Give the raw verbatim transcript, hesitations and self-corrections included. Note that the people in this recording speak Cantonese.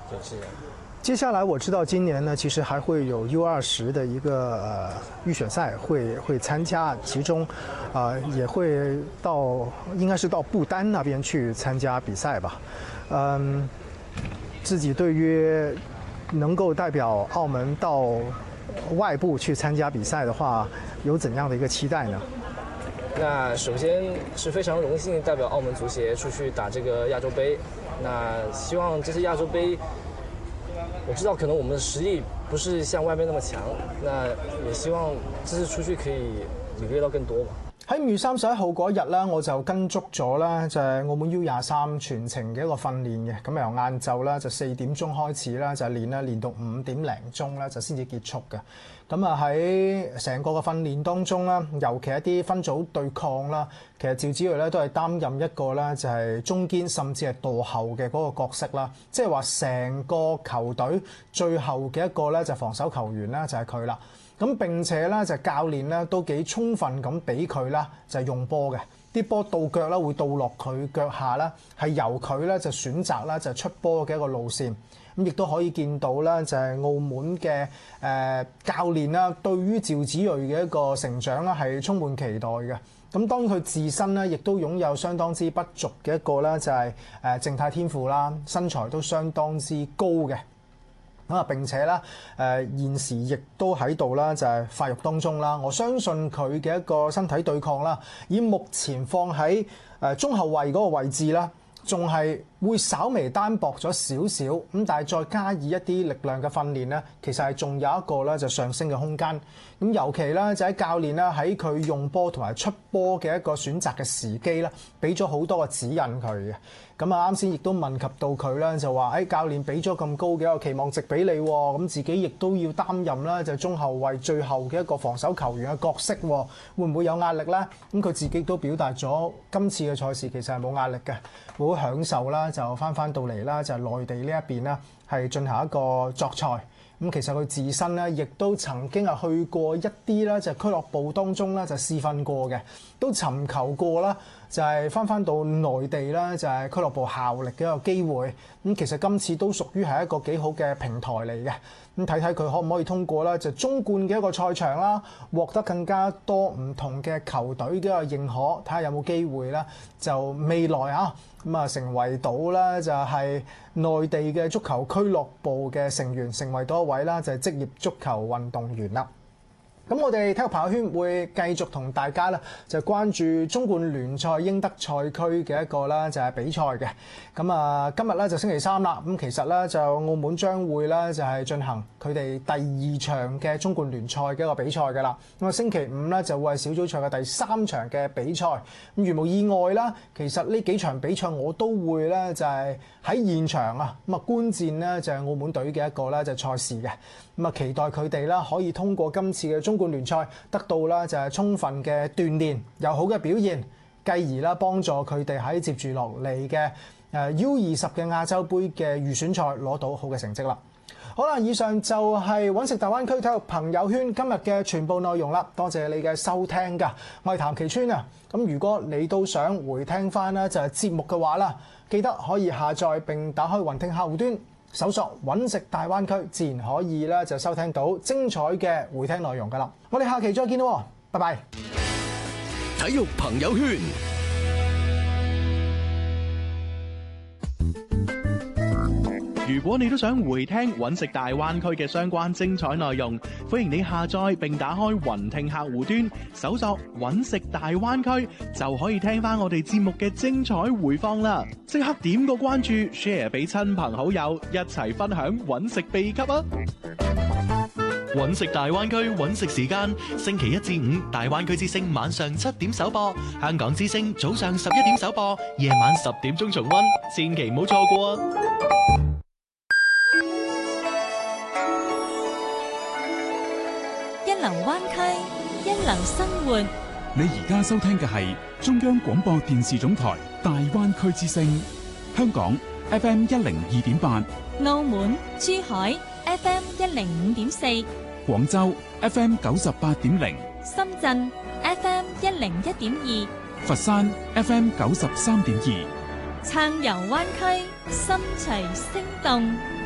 就是这样。 接下来我知道今年呢，其實還會有 U 二十的一個呃預選賽會會參加，其中啊、呃、也會到應該是到不丹那邊去參加比賽吧。嗯，自己對於能夠代表澳門到外部去參加比賽的話，有怎樣的一個期待呢？ 那首先是非常榮幸代表澳門足協出去打這個亞洲盃，那希望這次亞洲盃。我知道可能我們的實力不是像外面那麼強，那也希望這次出去可以領略到更多吧。 喺五月三十一號嗰日咧，我就跟足咗啦，就係澳門 U 廿三全程嘅一個訓練嘅。咁由晏晝啦，就四點鐘開始啦，就練啦，練到五點零鐘咧，就先至結束嘅。咁啊喺成個嘅訓練當中啦，尤其一啲分組對抗啦，其實趙子睿咧都係擔任一個咧就係中堅甚至係墮後嘅嗰個角色啦。即係話成個球隊最後嘅一個咧就防守球員咧就係佢啦。咁並且咧就教練咧都幾充分咁俾佢啦，就係用波嘅啲波到腳啦，會到落佢腳下啦，係由佢咧就選擇啦就出波嘅一個路線。咁亦都可以見到啦，就係澳門嘅誒教練啦，對於趙子睿嘅一個成長啦係充滿期待嘅。咁當然佢自身咧亦都擁有相當之不俗嘅一個咧就係誒靜態天賦啦，身材都相當之高嘅。咁啊，並且咧，誒、呃、現時亦都喺度啦，就係發育當中啦。我相信佢嘅一個身體對抗啦，以目前放喺誒、呃、中後衞嗰個位置啦，仲係會稍微單薄咗少少。咁但係再加以一啲力量嘅訓練咧，其實係仲有一個咧就上升嘅空間。咁尤其咧就喺教練啦喺佢用波同埋出波嘅一個選擇嘅時機啦，俾咗好多嘅指引佢嘅。咁啊，啱先亦都問及到佢啦，就話誒、哎、教練俾咗咁高嘅一個期望值俾你，咁自己亦都要擔任啦，就中後衞最後嘅一個防守球員嘅角色，會唔會有壓力呢？咁佢自己都表達咗今次嘅賽事其實係冇壓力嘅，會好享受啦，就翻翻到嚟啦，就係內地呢一邊啦，係進行一個作賽。咁其實佢自身咧，亦都曾經係去過一啲啦，就係俱樂部當中咧就試訓過嘅，都尋求過啦，就係翻翻到內地啦，就係俱樂部效力嘅一個機會。咁其實今次都屬於係一個幾好嘅平台嚟嘅。咁睇睇佢可唔可以通過啦，就中冠嘅一個賽場啦，獲得更加多唔同嘅球隊嘅一個認可，睇下有冇機會啦，就未來啊咁啊成為到啦就係內地嘅足球俱樂部嘅成員，成為多一位啦就係職業足球運動員啦。咁我哋體育朋友圈會繼續同大家咧就關注中冠聯賽英德賽區嘅一個啦就係比賽嘅。咁啊今日咧就星期三啦，咁其實咧就澳門將會咧就係進行佢哋第二場嘅中冠聯賽嘅一個比賽㗎啦。咁啊星期五咧就會係小組賽嘅第三場嘅比賽。咁如無意外啦，其實呢幾場比賽我都會咧就係喺現場啊咁啊觀戰呢就係澳門隊嘅一個咧就賽事嘅。咁啊期待佢哋啦可以通過今次嘅中冠聯賽得到啦就係充分嘅鍛鍊，有好嘅表現，繼而啦幫助佢哋喺接住落嚟嘅誒 U 二十嘅亞洲杯嘅預選賽攞到好嘅成績啦。好啦，以上就係揾食大灣區體育朋友圈今日嘅全部內容啦，多謝你嘅收聽㗎，我係譚其川啊。咁如果你都想回聽翻啦就係節目嘅話啦，記得可以下載並打開雲聽客戶端。搜索揾食大灣區，自然可以咧就收聽到精彩嘅回聽內容㗎啦。我哋下期再見咯，拜拜。 體育朋友圈。如果你都想回聽揾食大灣區嘅相關精彩內容，歡迎你下載並打開雲聽客戶端，搜索揾食大灣區，就可以聽翻我哋節目嘅精彩回放啦！即刻點個關注 ，share 俾親朋好友，一齊分享揾食秘笈啊！揾食大灣區揾食時間，星期一至五大灣區之聲晚上七點首播，香港之聲早上十一點首播，夜晚十點鐘重溫，千祈唔好錯過啊！ 一流灣區，一流生活。 你而家收聽嘅係中央廣播電視總台大灣區之聲，香港 F M 一零二點八， 澳門、珠海 F M 一零五點四， 廣州 F M 九十八點零， 深圳 F M 一零一點二， 佛山 F M 九十三點二。 撐遊灣區，心隨聲動。